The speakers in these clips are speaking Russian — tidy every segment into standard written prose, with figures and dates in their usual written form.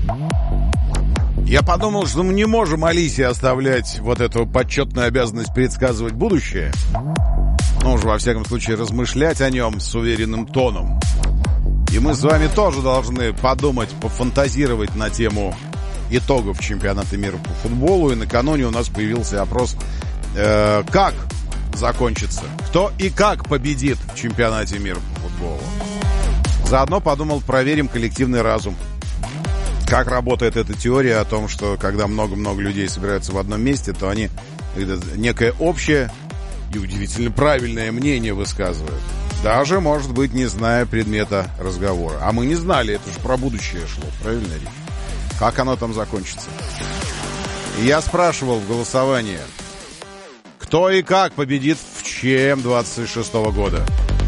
Я подумал, что мы не можем Алисе оставлять вот эту почетную обязанность предсказывать будущее. Ну, уж во всяком случае размышлять о нем с уверенным тоном. И мы с вами тоже должны подумать, пофантазировать на тему итогов чемпионата мира по футболу. И накануне у нас появился опрос, как закончится, кто и как победит в чемпионате мира по футболу. Заодно подумал, проверим коллективный разум. Как работает эта теория о том, что когда много-много людей собираются в одном месте, то они некое общее и удивительно правильное мнение высказывают. Даже, может быть, не зная предмета разговора. А мы не знали, это же про будущее шло, правильно, Рик? Как оно там закончится? И я спрашивал в голосовании, кто и как победит в ЧМ 26 года.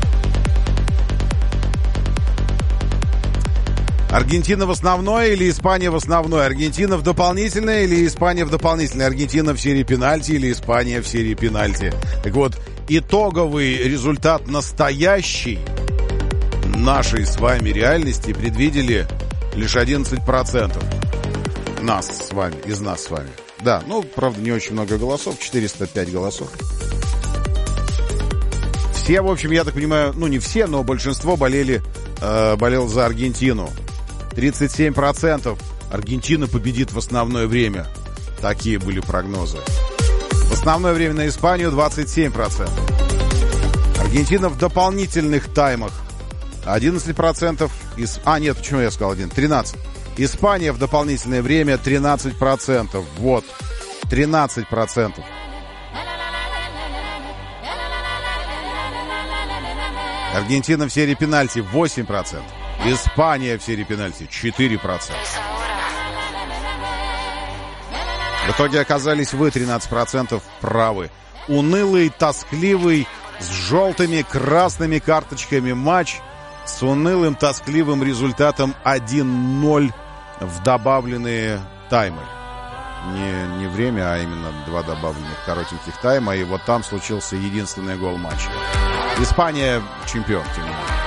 Аргентина в основной или Испания в основной? Аргентина в дополнительной или Испания в дополнительной? Аргентина в серии пенальти или Испания в серии пенальти? Так вот, итоговый результат настоящей нашей с вами реальности предвидели лишь 11% нас с вами, из нас с вами. Да, ну, правда, не очень много голосов, 405 голосов. Все, в общем, я так понимаю, ну, не все, но большинство болел за Аргентину. 37% Аргентина победит в основное время. Такие были прогнозы. В основное время на Испанию 27%. Аргентина в дополнительных таймах 11%. Нет, почему я сказал 1? 13%. Испания в дополнительное время 13%. Вот. 13%. Аргентина в серии пенальти 8%. Испания в серии пенальти 4%. В итоге оказались вы 13% правы. Унылый, тоскливый, с желтыми, красными карточками матч с унылым, тоскливым результатом 1-0 в добавленные таймы. Не время, а именно 2 добавленных коротеньких тайма. И вот там случился единственный гол матча. Испания чемпион, тем не менее.